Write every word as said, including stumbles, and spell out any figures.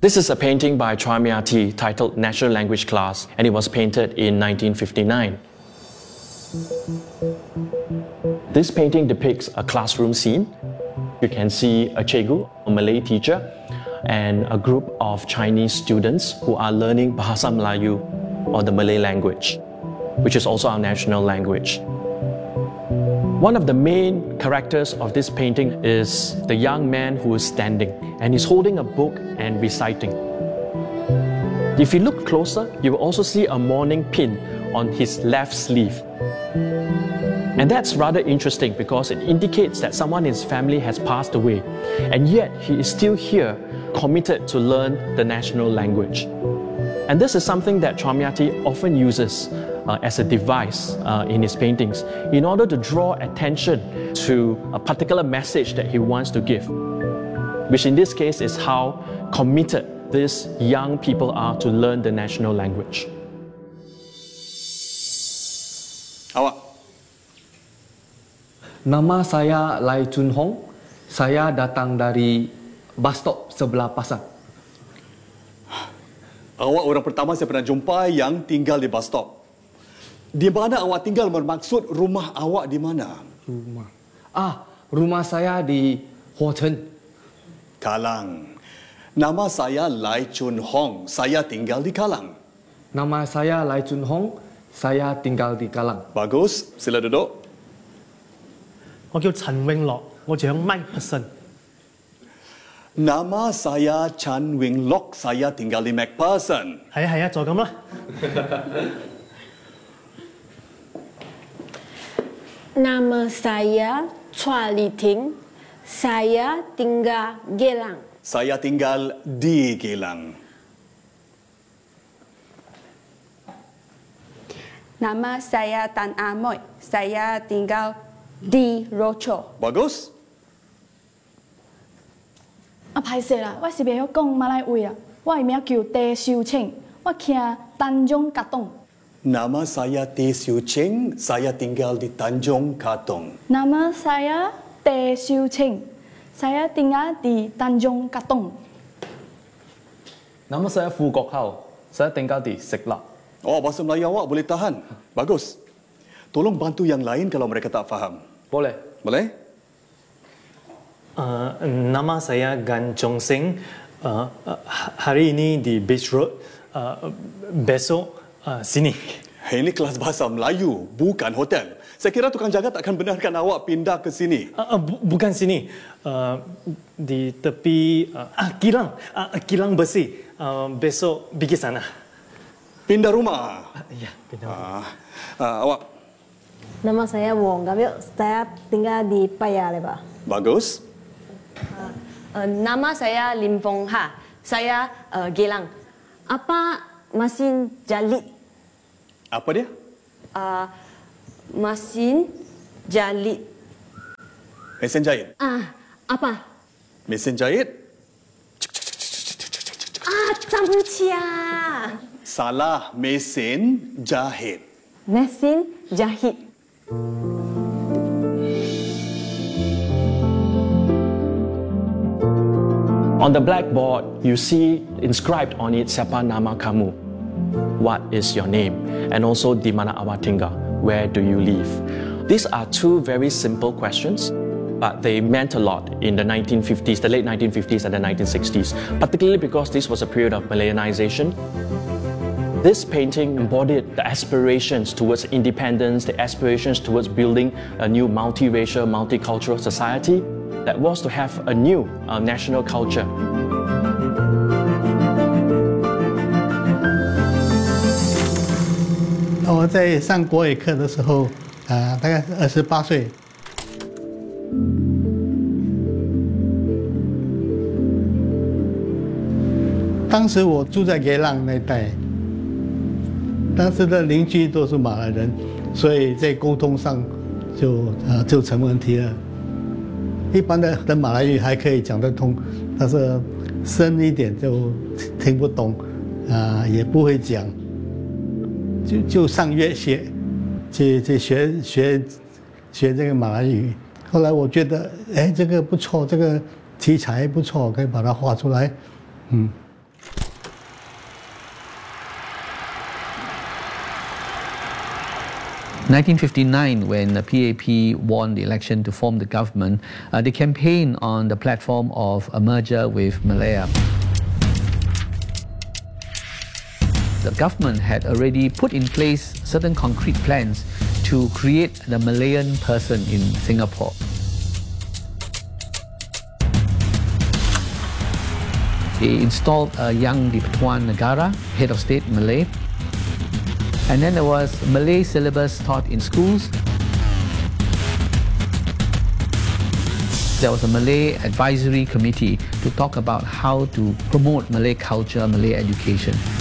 This is a painting by Chua titled National Language Class, and it was painted in nineteen fifty-nine. This painting depicts a classroom scene. You can see a cikgu, a Malay teacher, and a group of Chinese students who are learning Bahasa Melayu, or the Malay language, which is also our national language. One of the main characters of this painting is the young man who is standing, and he's holding a book and reciting. If you look closer, you will also see a mourning pin on his left sleeve. And that's rather interesting because it indicates that someone in his family has passed away, and yet he is still here, committed to learn the national language. And this is something that Chua often uses uh, as a device uh, in his paintings in order to draw attention to a particular message that he wants to give, which in this case is how committed these young people are to learn the national language. Awak? Nama saya Lai Chun Hong. Saya datang dari bus stop sebelah pasar. Awak orang pertama saya pernah jumpa yang tinggal di bus stop. Di mana awak tinggal bermaksud rumah awak di mana? Rumah. Ah, rumah saya di Huochen. Kalang. Nama saya Lai Chun Hong. Saya tinggal di Kalang. Nama saya Lai Chun Hong. Saya tinggal di Kalang. Bagus, sila duduk. 我叫陳永樂，我住響 MacPherson。 Nama saya Chan Wing Lok. Saya tinggal di MacPherson. 係啊係啊，就咁啦。 Nama saya Chua Li Ting. Saya tinggal Gelang. Saya tinggal di Gelang. Nama saya Tan Amoy. Saya tinggal di Rochor. Bagus. 啊，歹势啦，我是袂晓讲马来话啊，我的名叫戴秀清，我徛丹中甲洞。 Nama saya Teh Siu Cheng. Saya tinggal di Tanjung Katong. Nama saya Teh Siu Cheng. Saya tinggal di Tanjung Katong. Nama saya Fu Kok Hao. Saya tinggal di Siglap. Oh, bahasa Melayu awak boleh tahan. Bagus. Tolong bantu yang lain kalau mereka tak faham. Boleh. Boleh? Uh, nama saya Gan Chong Sing. Uh, uh, hari ini di Beach Road. Uh, besok uh, sini. Ini kelas bahasa Melayu, bukan hotel. Saya kira tukang jaga tak akan benarkan awak pindah ke sini. Uh, uh, bu bukan sini. Uh, di tepi uh, ah, kilang. Uh, kilang besi. Uh, besok pergi sana. Pindah rumah? Uh, ya, pindah rumah. Uh, uh, awak? Nama saya Wong Gabriel. Saya tinggal di Paya Lebar. Bagus. Uh, uh, nama saya Lim Fong Ha. Saya uh, Gelang. Apa mesin jahit? Apa dia? Uh, mesin jahit. Mesin jahit? Ah, apa? Mesin jahit? Ah, camcia. Salah, mesin jahit. Mesin jahit. On the blackboard, you see inscribed on it, Siapa nama kamu? What is your name? And also, di mana awak tinggal? Where do you live? These are two very simple questions, but they meant a lot in the nineteen fifties, the late nineteen fifties and the nineteen sixties, particularly because this was a period of Malayanization. This painting embodied the aspirations towards independence, the aspirations towards building a new multiracial, multicultural society that was to have a new uh, national culture. 我在上国语课的时候，啊、呃，大概是二十八岁。当时我住在给朗那一带，当时的邻居都是马来人，所以在沟通上就呃就成问题了。一般的的马来语还可以讲得通，但是深一点就听不懂，啊、呃，也不会讲。 就就上月学，去去学学学这个马来语。后来我觉得，哎，这个不错，这个题材不错，可以把它画出来。嗯。 nineteen fifty-nine, when the P A P won the election to form the government, uh, they campaigned on the platform of a merger with Malaya. The government had already put in place certain concrete plans to create the Malayan person in Singapore. They installed a young Di Pertuan Negara, head of state Malay. And then there was Malay syllabus taught in schools. There was a Malay advisory committee to talk about how to promote Malay culture, Malay education.